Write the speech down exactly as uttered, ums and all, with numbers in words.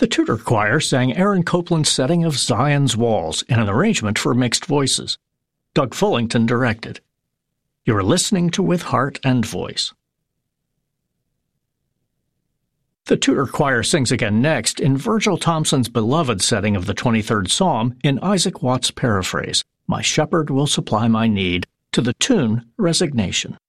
The Tudor Choir sang Aaron Copland's setting of Zion's Walls in an arrangement for mixed voices. Doug Fullington directed. You are listening to With Heart and Voice. The Tudor Choir sings again next in Virgil Thomson's beloved setting of the twenty-third Psalm in Isaac Watts' paraphrase, My Shepherd Will Supply My Need, to the tune Resignation.